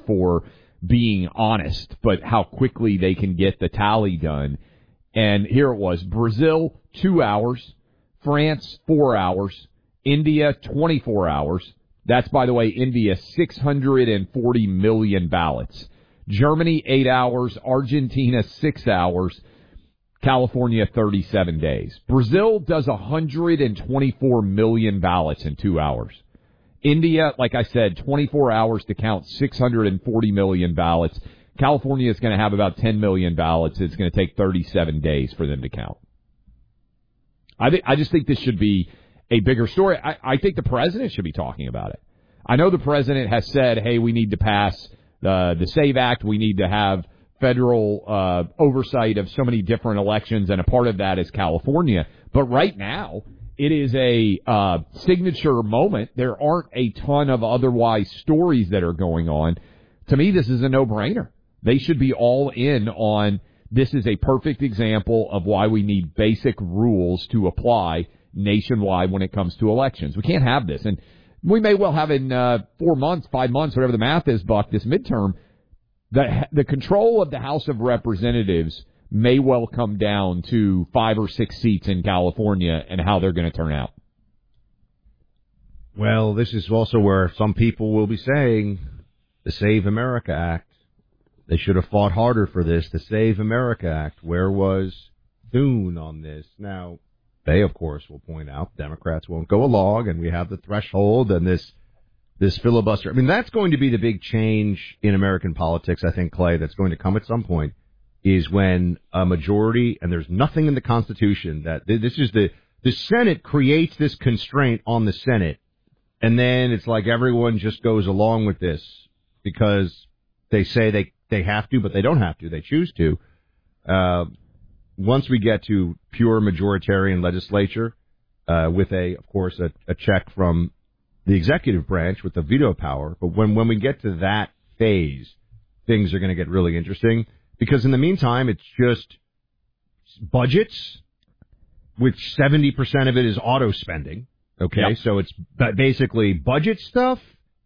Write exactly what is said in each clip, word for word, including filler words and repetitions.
for being honest, but how quickly they can get the tally done. And here it was, Brazil, two hours, France, four hours, India, twenty-four hours. That's, by the way, India, six hundred forty million ballots. Germany, eight hours, Argentina, six hours, California, thirty-seven days. Brazil does one hundred twenty-four million ballots in two hours. India, like I said, twenty-four hours to count six hundred forty million ballots. California is going to have about ten million ballots. It's going to take thirty-seven days for them to count. I think, I just think this should be a bigger story. I, I think the president should be talking about it. I know the president has said, hey, we need to pass the, the SAVE Act. We need to have federal uh, oversight of so many different elections, and a part of that is California. But right now, it is a uh, signature moment. There aren't a ton of otherwise stories that are going on. To me, this is a no-brainer. They should be all in on this is a perfect example of why we need basic rules to apply nationwide when it comes to elections. We can't have this. And we may well have in uh, four months, five months, whatever the math is, Buck, this midterm, the, the control of the House of Representatives may well come down to five or six seats in California and how they're going to turn out. Well, this is also where some people will be saying the Save America Act. They should have fought harder for this. The Save America Act. Where was Thune on this? Now, they, of course, will point out Democrats won't go along, and we have the threshold and this this filibuster. I mean, that's going to be the big change in American politics, I think, Clay, that's going to come at some point, is when a majority, and there's nothing in the Constitution that this is the the Senate creates this constraint on the Senate, and then it's like everyone just goes along with this because they say they, they have to, but they don't have to. They choose to. Uh, once we get to pure majoritarian legislature, uh, with a, of course, a, a check from the executive branch with the veto power, but when, when we get to that phase, things are going to get really interesting. Because in the meantime, it's just budgets, which seventy percent of it is auto spending. Okay, yep. So it's basically budget stuff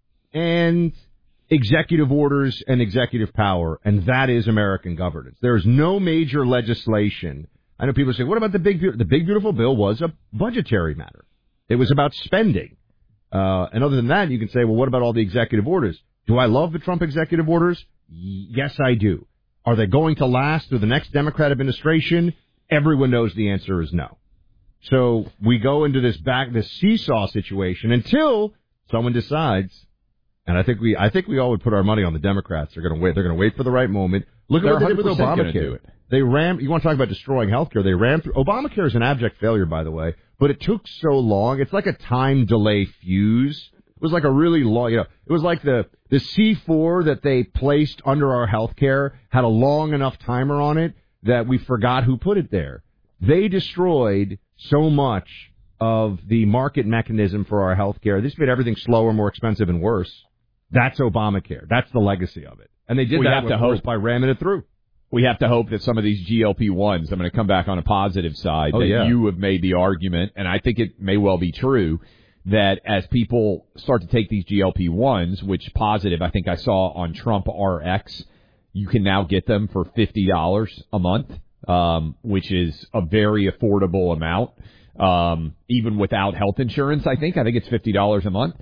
and executive orders and executive power, and that is American governance. There is no major legislation. I know people say, what about the big, the big beautiful bill was a budgetary matter. It was about spending. Uh, and other than that, you can say, well, what about all the executive orders? Do I love the Trump executive orders? Yes, I do. Are they going to last through the next Democrat administration? Everyone knows the answer is no. So we go into this back, this seesaw situation until someone decides. And I think we, I think we all would put our money on the Democrats. They're going to wait. They're going to wait for the right moment. Look at what they did with Obamacare. They ran. You want to talk about destroying healthcare? They ran through. Obamacare is an abject failure, by the way. But it took so long. It's like a time delay fuse. It was like a really long. You know, it was like the the C four that they placed under our healthcare had a long enough timer on it that we forgot who put it there. They destroyed so much of the market mechanism for our healthcare. This made everything slower, more expensive, and worse. That's Obamacare. That's the legacy of it. And they did we that, have of to course, hope. by ramming it through. We have to hope that some of these G L P ones, I'm going to come back on a positive side, oh, that yeah. you have made the argument, and I think it may well be true, that as people start to take these G L P ones, which positive, I think I saw on Trump R X, you can now get them for fifty dollars a month, um, which is a very affordable amount, um, even without health insurance, I think. I think it's fifty dollars a month.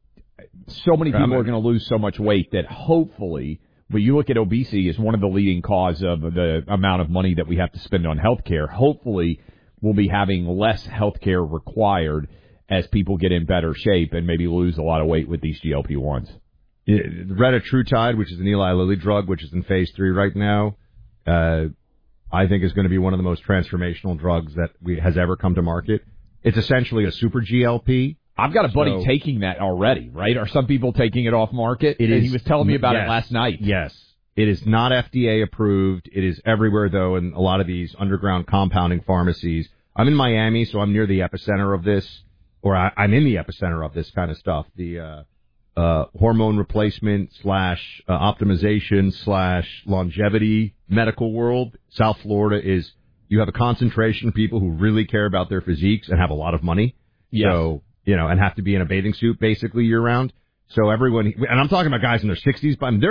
So many people are going to lose so much weight that hopefully, but you look at obesity as one of the leading cause of the amount of money that we have to spend on health care. Hopefully, we'll be having less health care required as people get in better shape and maybe lose a lot of weight with these G L P ones. Retatrutide, which is an Eli Lilly drug, which is in phase three right now, uh, I think is going to be one of the most transformational drugs that we, has ever come to market. It's essentially a super G L P. I've got a buddy so, taking that already, right? Are some people taking it off market? It and is, he was telling me about yes, it last night. Yes. It is not F D A approved. It is everywhere, though, in a lot of these underground compounding pharmacies. I'm in Miami, so I'm near the epicenter of this, or I, I'm in the epicenter of this kind of stuff. The uh, uh, hormone replacement slash uh, optimization slash longevity medical world. South Florida is, you have a concentration of people who really care about their physiques and have a lot of money. Yes. So, you know, and have to be in a bathing suit basically year round. So everyone, and I'm talking about guys in their sixties, but they're